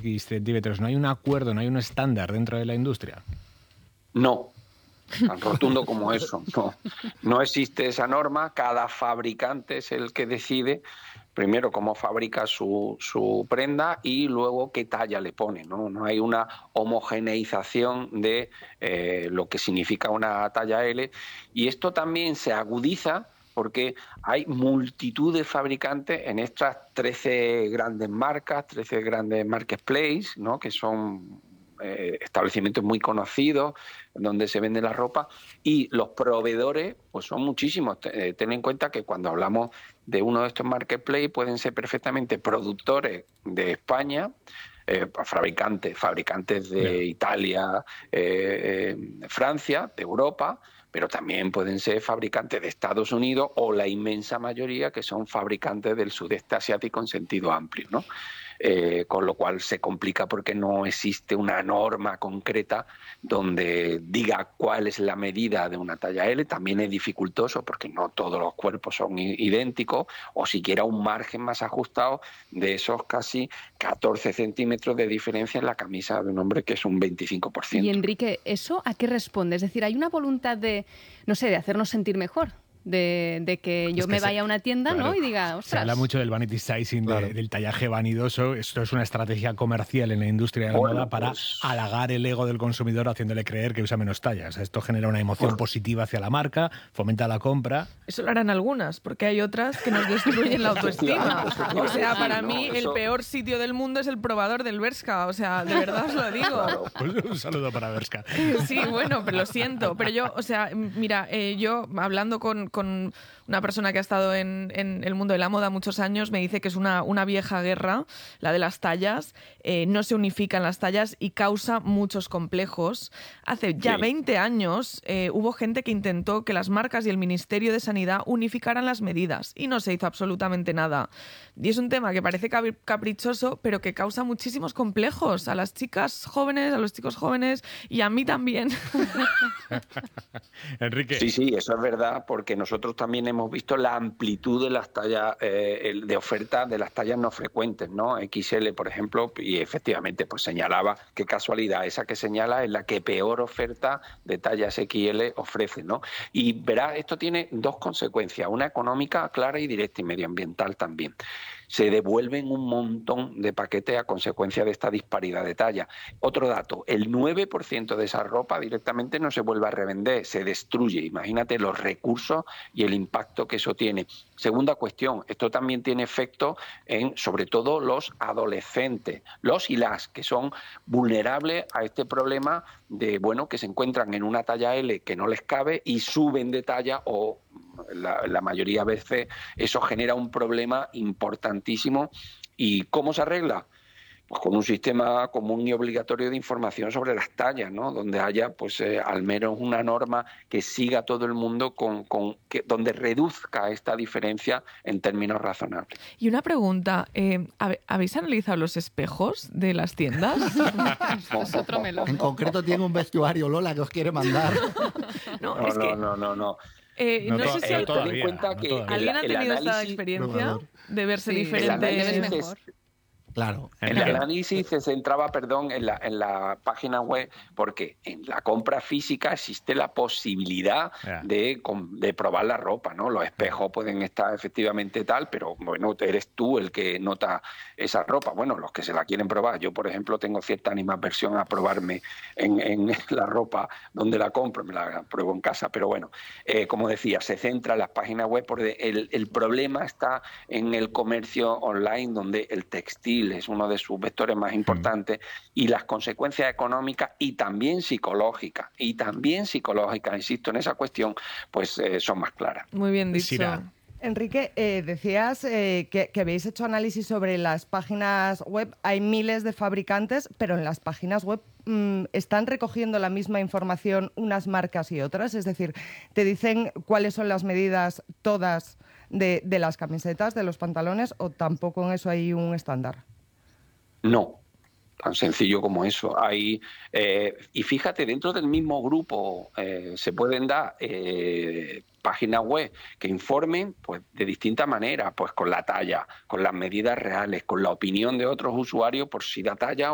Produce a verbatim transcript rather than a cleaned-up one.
X centímetros. ¿No hay un acuerdo, no hay un estándar dentro de la industria? No, tan rotundo como eso. No, no existe esa norma. Cada fabricante es el que decide primero cómo fabrica su, su prenda y luego qué talla le pone, ¿no? No hay una homogeneización de eh, lo que significa una talla L. Y esto también se agudiza porque hay multitud de fabricantes en estas trece grandes marcas, trece grandes marketplaces, ¿no? Que son eh, establecimientos muy conocidos donde se vende la ropa, y los proveedores pues son muchísimos. Eh, ten en cuenta que cuando hablamos de uno de estos marketplaces pueden ser perfectamente productores de España, eh, fabricantes, fabricantes de yeah. Italia, eh, eh, Francia, de Europa, pero también pueden ser fabricantes de Estados Unidos o la inmensa mayoría que son fabricantes del sudeste asiático en sentido amplio, ¿no? Eh, con lo cual se complica porque no existe una norma concreta donde diga cuál es la medida de una talla L. También es dificultoso porque no todos los cuerpos son idénticos, o siquiera un margen más ajustado de esos casi catorce centímetros de diferencia en la camisa de un hombre, que es un veinticinco por ciento. Y Enrique, ¿eso a qué responde? Es decir, ¿hay una voluntad de, no sé, de hacernos sentir mejor? De, de que yo es que me vaya se, a una tienda, claro, ¿no? Y diga, ostras. Se habla mucho del vanity sizing, claro. de, del tallaje vanidoso. Esto es una estrategia comercial en la industria de la bueno, moda para pues... halagar el ego del consumidor, haciéndole creer que usa menos tallas. Esto genera una emoción bueno. positiva hacia la marca, fomenta la compra. Eso lo harán algunas, porque hay otras que nos destruyen la autoestima. O sea, para mí no, eso... el peor sitio del mundo es el probador del Bershka. O sea, de verdad os lo digo. Claro. Pues un saludo para Bershka. Sí, bueno, pero lo siento. Pero yo, o sea, mira, eh, yo hablando con con una persona que ha estado en, en el mundo de la moda muchos años, me dice que es una, una vieja guerra, la de las tallas, eh, no se unifican las tallas y causa muchos complejos. Hace ya sí. veinte años eh, hubo gente que intentó que las marcas y el Ministerio de Sanidad unificaran las medidas y no se hizo absolutamente nada. Y es un tema que parece caprichoso, pero que causa muchísimos complejos a las chicas jóvenes, a los chicos jóvenes y a mí también. Enrique. Sí, sí, eso es verdad, porque nosotros también hemos visto la amplitud de las tallas eh, de oferta de las tallas no frecuentes, ¿no? equis ele, por ejemplo, y efectivamente pues señalaba, qué casualidad, esa que señala es la que peor oferta de tallas equis ele ofrece, ¿no? Y verás, esto tiene dos consecuencias, una económica clara y directa, y medioambiental también. Se devuelven un montón de paquetes a consecuencia de esta disparidad de talla. Otro dato, el nueve por ciento de esa ropa directamente no se vuelve a revender, se destruye. Imagínate los recursos y el impacto que eso tiene. Segunda cuestión, esto también tiene efecto en, sobre todo, los adolescentes, los y las que son vulnerables a este problema de, bueno, que se encuentran en una talla ele que no les cabe y suben de talla, o la, la mayoría de veces eso genera un problema importantísimo. ¿Y cómo se arregla? Pues con un sistema común y obligatorio de información sobre las tallas, ¿no? Donde haya pues eh, al menos una norma que siga a todo el mundo, con, con que, donde reduzca esta diferencia en términos razonables. Y una pregunta, eh, ¿habéis analizado los espejos de las tiendas? Es otro melón. En concreto tiene un vestuario Lola que os quiere mandar. No, no, es no, que... no, no, no. Eh, no, no sé si eh, ten en cuenta no que todavía. ¿Alguien ha tenido análisis, esta experiencia de verse sí, diferente? Claro. El análisis se centraba, perdón, en la, en la página web, porque en la compra física existe la posibilidad yeah. de, de probar la ropa, ¿no? Los espejos pueden estar efectivamente tal, pero bueno, eres tú el que nota esa ropa. Bueno, los que se la quieren probar. Yo, por ejemplo, tengo cierta animadversión a probarme en, en la ropa donde la compro, me la pruebo en casa, pero bueno, eh, como decía, se centra en las páginas web porque el, el problema está en el comercio online, donde el textil es uno de sus vectores más importantes, y las consecuencias económicas y también psicológicas, y también psicológicas, insisto en esa cuestión, pues eh, son más claras. Muy bien dicho. Sira. Enrique, eh, decías eh, que, que habéis hecho análisis sobre las páginas web. Hay miles de fabricantes, pero en las páginas web mmm, ¿están recogiendo la misma información unas marcas y otras? Es decir, ¿te dicen cuáles son las medidas todas de, de las camisetas, de los pantalones, o tampoco en eso hay un estándar? No, tan sencillo como eso. Hay, eh, y fíjate, dentro del mismo grupo eh, se pueden dar eh, páginas web que informen pues de distintas maneras, pues con la talla, con las medidas reales, con la opinión de otros usuarios por si da talla